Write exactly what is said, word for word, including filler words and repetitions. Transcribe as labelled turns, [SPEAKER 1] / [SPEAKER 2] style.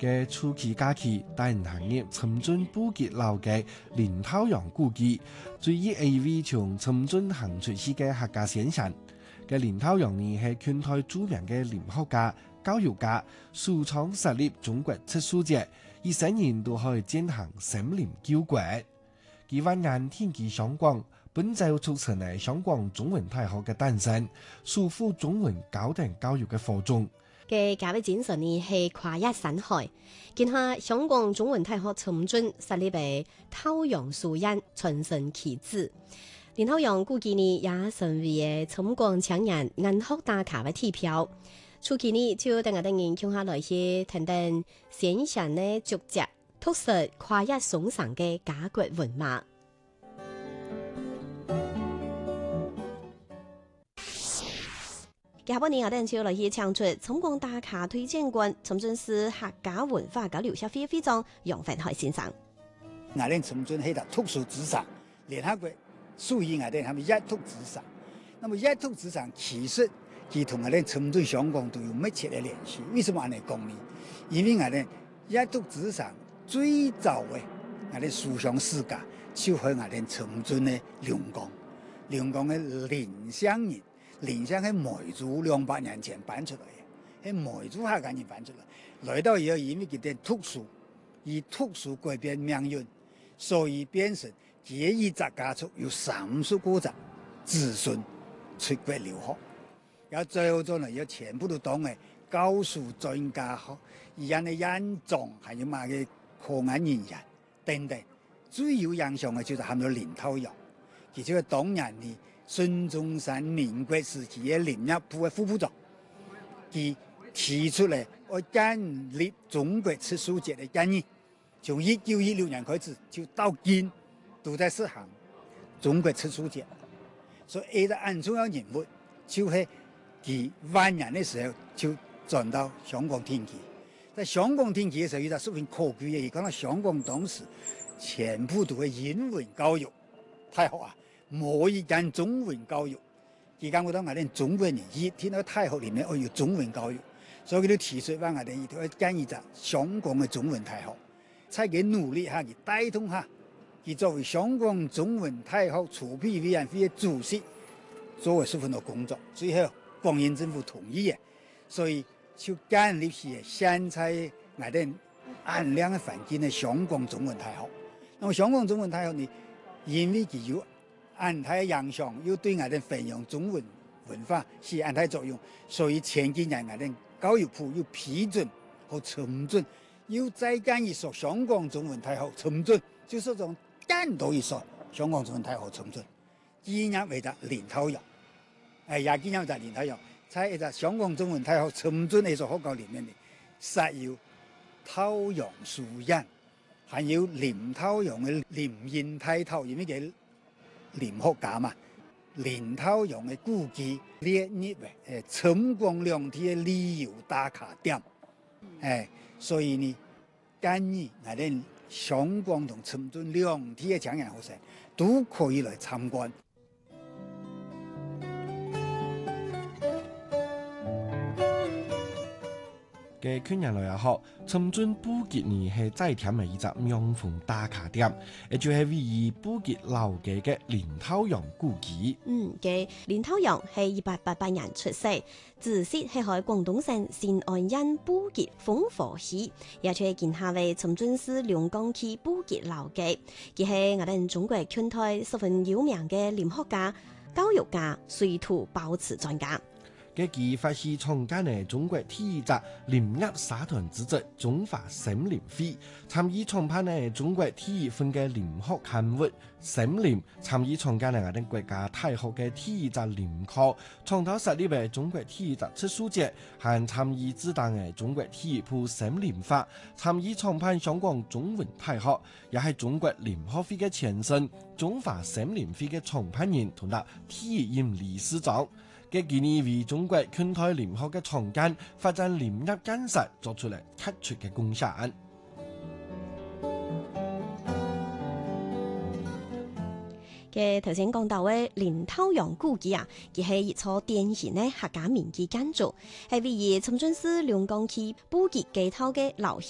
[SPEAKER 1] 嘅暑期假期，帶人行入深圳布吉樓嘅林濤陽故居，最以 A V 從深圳行出去嘅客家先生。嘅林濤陽呢係圈台著名嘅林學家、教育家，首創設立中國植樹節，以生人都可以進行森林救國。佢話眼天氣相廣，本就促成嚟香港中文大學嘅誕生，束縛中文高等教育嘅課中。
[SPEAKER 2] 嘅教育精神呢係跨越山海，見下香港中文大學深圳設立為濤陽書院，傳承其志。林濤陽故居呢也成為深廣青年銀學大咖嘅地標。初期呢就等我等人共下來去聽聽先生嘅足跡，突出跨越松山嘅家國文化。下半年我哋就來去唱出深廣大咖推薦官，深圳市客家文化交流協會會長楊奮海先生。
[SPEAKER 3] 我哋深圳係個特殊資產，聯合國屬於我哋係咪一突資產？那麼一突資產其實佢同我哋深圳、香港都有密切嘅聯繫。為什麼我哋講呢？因為我哋一突資產最早嘅我哋思想世界就係我哋深圳嘅龍崗，龍崗嘅林鄉人。林鄉係梅族兩百年前搬出來嘅，係梅族客家人搬出來，來到以後因為佢哋特殊，以特殊改變命運，所以變成這一隻家族有三十個隻子孫出國留學，然後最後咗呢，要全部都當係教書專家學，而家嘅院長還有乜嘅科研人員等等，最有印象嘅就是喊到林濤陽，其實佢當年呢。孫中山民國時期嘅林業部嘅副部長，佢提出嚟我建立中國植樹節嘅建議，從一九一六年開始就到今都在實行中國植樹節，所以一個很重要人物就係佢晚年嘅時候就轉到香港定居，在香港定居嘅時候有個十分可貴嘅，講到香港當時全部都係英文教育，太好啊！冇一間中文教育，而家我覺得我哋中國人一天到大學裏面要有中文教育，所以佢都提出話我哋要建議就香港嘅中文大學，再佢努力下，佢帶動下，佢作為香港中文大學籌備委員會嘅主席，做咗十分多工作，最後港英政府同意嘅，所以就建立起現在我哋安良嘅環境嘅香港中文大學。那麼香港中文大學呢，因為佢有安泰影響，又對我哋培養中文文化是安泰作用，所以前幾年我哋教育部又批准和重准，又再建一所香港中文大學重准，就是種單獨一所香港中文大學重准，紀念為咗林濤陽，誒也紀念為咗林濤陽，在一個香港中文大學重准呢所學校裏面呢，設有濤陽書院，還有林濤陽嘅林蔭大濤，因為佢林學家嘛，林濤陽嘅故居列入誒深廣兩地嘅旅遊打卡點，誒、哎，所以呢，建議我哋香港同深圳兩地嘅青年學生都可以來參觀。
[SPEAKER 1] 嘅圈人來學，深圳布吉呢係再添嘅一隻명風打卡點，也就係位於布吉老街嘅林濤陽故居。
[SPEAKER 2] 嗯，嘅林濤陽係一八八八年出世，自細係喺廣東省新安縣布吉豐和市，也就係今下為深圳市龍崗區布吉老街。佢係我哋中國圈台十分有名嘅林學家、教育家、水土保持專家。
[SPEAKER 1] 嘅佢發起創建嘅中國第一隻林業社團組織中華森林會，參與創辦嘅中國第一份嘅林學刊物《森林》，參與創建嘅我哋國家大學嘅第一隻林課，創造設立嘅中國第一隻植樹節，還參與指導嘅中國第一部森林法，參與創辦香港中文大學，也係中國林學會嘅前身，中華森林會嘅創辦人同埋第一任理事長。嘅建議為中國圈台林學嘅創建、發展林業建設作出嚟突出嘅貢獻。
[SPEAKER 2] 嘅頭先講到嘅林濤陽故居啊，佢係一座典型嘅客家民居建築，係位於深圳市龍崗區布吉街頭嘅老